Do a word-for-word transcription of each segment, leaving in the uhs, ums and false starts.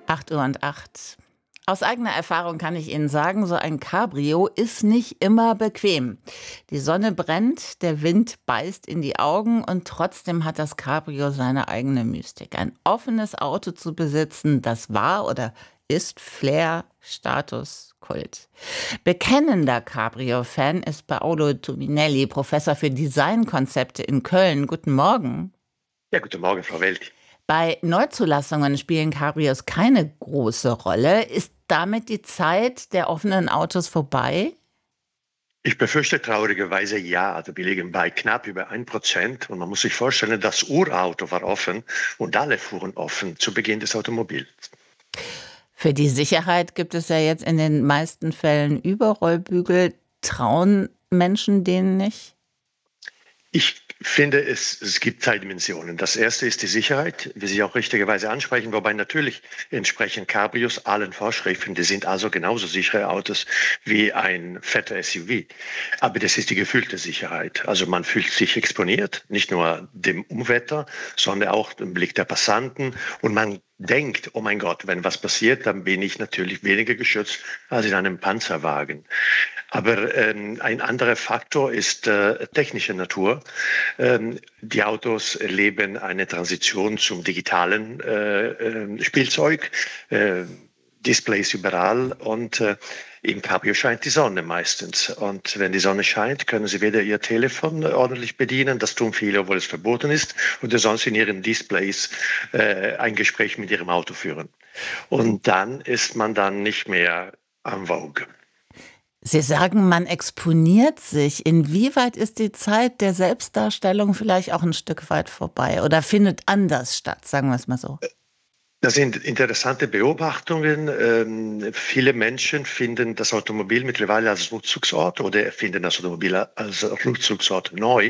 acht Uhr und acht. Aus eigener Erfahrung kann ich Ihnen sagen, so ein Cabrio ist nicht immer bequem. Die Sonne brennt, der Wind beißt in die Augen und trotzdem hat das Cabrio seine eigene Mystik. Ein offenes Auto zu besitzen, das war oder ist Flair, Status, Kult. Bekennender Cabrio-Fan ist Paolo Tominelli, Professor für Designkonzepte in Köln. Guten Morgen. Ja, guten Morgen, Frau Welti. Bei Neuzulassungen spielen Cabrios keine große Rolle. Ist damit die Zeit der offenen Autos vorbei? Ich befürchte traurigerweise ja. Also wir liegen bei knapp über ein Prozent. Und man muss sich vorstellen, das Urauto war offen und alle fuhren offen zu Beginn des Automobils. Für die Sicherheit gibt es ja jetzt in den meisten Fällen Überrollbügel. Trauen Menschen denen nicht? Ich finde, es, es gibt zwei Dimensionen. Das erste ist die Sicherheit, wie Sie auch richtigerweise ansprechen, wobei natürlich entsprechen Cabrios allen Vorschriften. Die sind also genauso sichere Autos wie ein fetter S U V. Aber das ist die gefühlte Sicherheit. Also man fühlt sich exponiert, nicht nur dem Unwetter, sondern auch dem Blick der Passanten. Und man denkt, oh mein Gott, wenn was passiert, dann bin ich natürlich weniger geschützt als in einem Panzerwagen. Aber ähm, ein anderer Faktor ist äh, technischer Natur. Ähm, die Autos erleben eine Transition zum digitalen äh, äh, Spielzeug, äh, Displays überall und äh, im Cabrio scheint die Sonne meistens. Und wenn die Sonne scheint, können Sie weder Ihr Telefon ordentlich bedienen, das tun viele, obwohl es verboten ist, oder sonst in Ihren Displays äh, ein Gespräch mit Ihrem Auto führen. Und dann ist man dann nicht mehr am Vogue. Sie sagen, man exponiert sich. Inwieweit ist die Zeit der Selbstdarstellung vielleicht auch ein Stück weit vorbei oder findet anders statt, sagen wir es mal so? Das sind interessante Beobachtungen. Ähm, viele Menschen finden das Automobil mittlerweile als Rückzugsort oder finden das Automobil als Rückzugsort neu.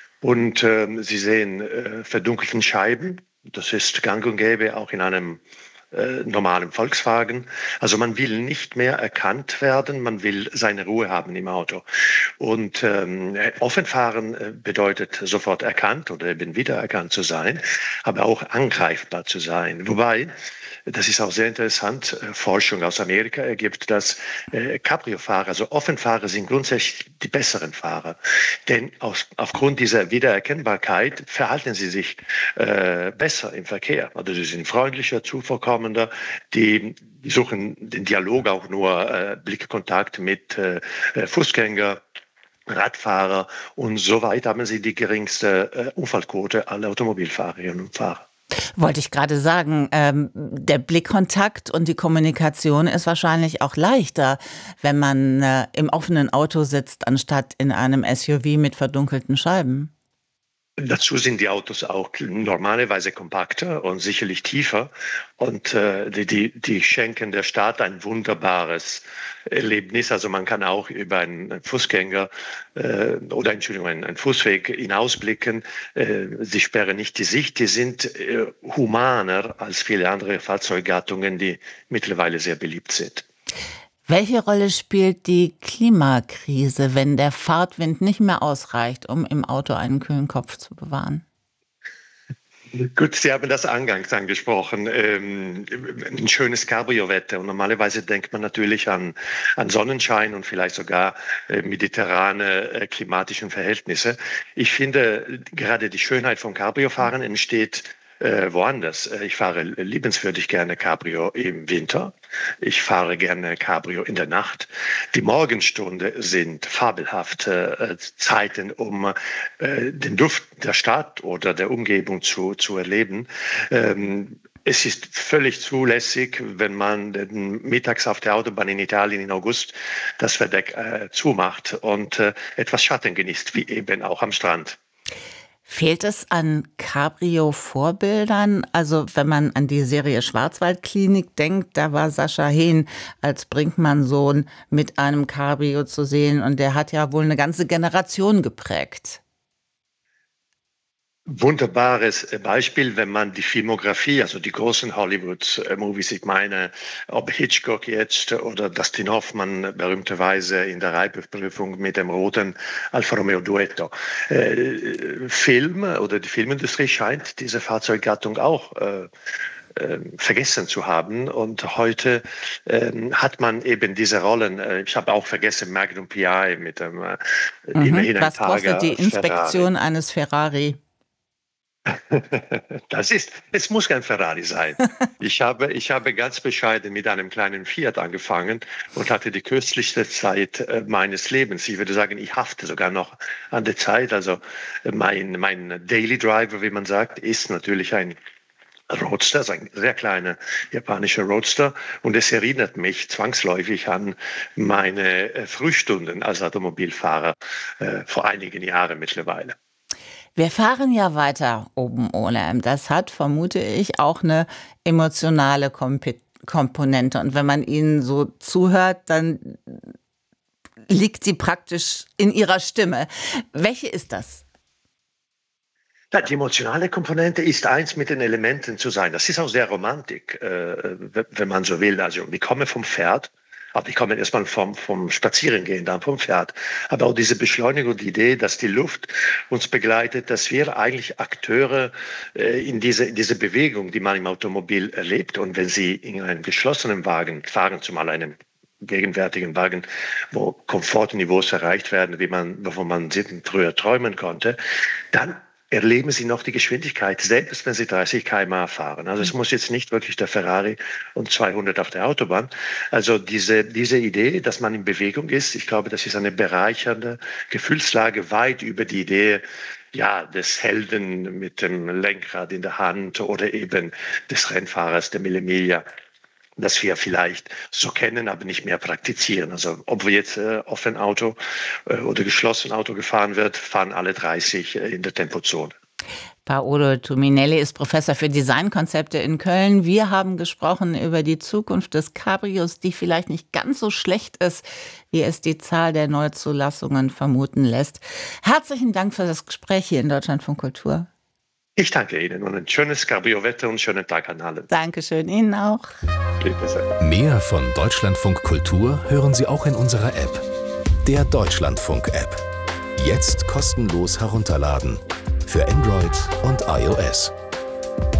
Und ähm, sie sehen äh, verdunkelten Scheiben. Das ist gang und gäbe auch in einem äh, normalen Volkswagen. Also man will nicht mehr erkannt werden, man will seine Ruhe haben im Auto. Und ähm, offen fahren äh, bedeutet sofort erkannt oder eben wiedererkannt zu sein, aber auch angreifbar zu sein. Wobei, das ist auch sehr interessant, äh, Forschung aus Amerika ergibt, dass äh, Cabrio-Fahrer, also Offenfahrer, sind grundsätzlich die besseren Fahrer. Denn aus, aufgrund dieser Wiedererkennbarkeit verhalten sie sich äh, besser im Verkehr. Also sie sind freundlicher, zuvorkommender, die, die suchen den Dialog auch nur, äh, Blickkontakt mit äh, Fußgänger, Radfahrer und soweit haben sie die geringste äh, Unfallquote aller Automobilfahrerinnen und Fahrer. Wollte ich gerade sagen, ähm, der Blickkontakt und die Kommunikation ist wahrscheinlich auch leichter, wenn man äh, im offenen Auto sitzt, anstatt in einem S U V mit verdunkelten Scheiben. Dazu sind die Autos auch normalerweise kompakter und sicherlich tiefer. Und äh, die, die, die schenken der Stadt ein wunderbares Erlebnis. Also man kann auch über einen Fußgänger äh, oder Entschuldigung, einen, einen Fußweg hinausblicken. Äh, sie sperren nicht die Sicht. Die sind äh, humaner als viele andere Fahrzeuggattungen, die mittlerweile sehr beliebt sind. Welche Rolle spielt die Klimakrise, wenn der Fahrtwind nicht mehr ausreicht, um im Auto einen kühlen Kopf zu bewahren? Gut, Sie haben das eingangs angesprochen. Ähm, ein schönes Cabrio-Wetter. Und normalerweise denkt man natürlich an, an Sonnenschein und vielleicht sogar äh, mediterrane äh, klimatischen Verhältnisse. Ich finde, gerade die Schönheit von Cabrio-Fahren entsteht äh, woanders. Äh, Ich fahre liebenswürdig gerne Cabrio im Winter. Ich fahre gerne Cabrio in der Nacht. Die Morgenstunde sind fabelhafte äh, Zeiten, um äh, den Duft der Stadt oder der Umgebung zu, zu erleben. Ähm, Es ist völlig zulässig, wenn man den mittags auf der Autobahn in Italien im August das Verdeck äh, zumacht und äh, etwas Schatten genießt, wie eben auch am Strand. Fehlt es an Cabrio-Vorbildern? Also wenn man an die Serie Schwarzwaldklinik denkt, da war Sascha Hehn als Brinkmann-Sohn mit einem Cabrio zu sehen und der hat ja wohl eine ganze Generation geprägt. Wunderbares Beispiel, wenn man die Filmografie, also die großen Hollywood-Movies, ich meine, ob Hitchcock jetzt oder Dustin Hoffmann berühmterweise in der Reifeprüfung mit dem roten Alfa Romeo Duetto. Äh, Film oder die Filmindustrie scheint diese Fahrzeuggattung auch äh, äh, vergessen zu haben. Und heute äh, hat man eben diese Rollen. Äh, ich habe auch vergessen Magnum P I mit dem äh, Mhm. immerhin ein Was kostet die Targa Inspektion Ferrari. eines Ferrari? Das ist, es muss kein Ferrari sein. Ich habe, ich habe ganz bescheiden mit einem kleinen Fiat angefangen und hatte die köstlichste Zeit äh, meines Lebens. Ich würde sagen, ich hafte sogar noch an der Zeit. Also äh, mein, mein Daily Driver, wie man sagt, ist natürlich ein Roadster, also ein sehr kleiner japanischer Roadster. Und es erinnert mich zwangsläufig an meine äh, Frühstunden als Automobilfahrer äh, vor einigen Jahren mittlerweile. Wir fahren ja weiter oben ohne. Das hat, vermute ich, auch eine emotionale Kompe Komponente. Und wenn man Ihnen so zuhört, dann liegt sie praktisch in Ihrer Stimme. Welche ist das? Ja, die emotionale Komponente ist eins mit den Elementen zu sein. Das ist auch sehr Romantik, äh, wenn man so will. Also wir kommen vom Pferd, aber wir kommen erstmal vom, vom Spazierengehen, dann vom Pferd. Aber auch diese Beschleunigung, die Idee, dass die Luft uns begleitet, dass wir eigentlich Akteure äh, in, diese, in diese Bewegung, die man im Automobil erlebt. Und wenn Sie in einem geschlossenen Wagen fahren, zumal einem gegenwärtigen Wagen, wo Komfortniveaus erreicht werden, wie man, wovon man früher träumen konnte, dann erleben Sie noch die Geschwindigkeit, selbst wenn Sie dreißig Kilometer pro Stunde fahren. Also es muss jetzt nicht wirklich der Ferrari und zweihundert auf der Autobahn. Also diese, diese Idee, dass man in Bewegung ist, ich glaube, das ist eine bereichernde Gefühlslage weit über die Idee, ja, des Helden mit dem Lenkrad in der Hand oder eben des Rennfahrers der Mille Miglia, das wir vielleicht so kennen, aber nicht mehr praktizieren. Also ob wir jetzt äh, offen Auto äh, oder geschlossen Auto gefahren wird, fahren alle dreißig äh, in der Tempozone. Paolo Tuminelli ist Professor für Designkonzepte in Köln. Wir haben gesprochen über die Zukunft des Cabrios, die vielleicht nicht ganz so schlecht ist, wie es die Zahl der Neuzulassungen vermuten lässt. Herzlichen Dank für das Gespräch hier in Deutschlandfunk Kultur. Ich danke Ihnen und ein schönes Cabrio-Wetter und einen schönen Tag an alle. Dankeschön, Ihnen auch. Bitte sehr. Mehr von Deutschlandfunk Kultur hören Sie auch in unserer App, der Deutschlandfunk-App. Jetzt kostenlos herunterladen für Android und iOS.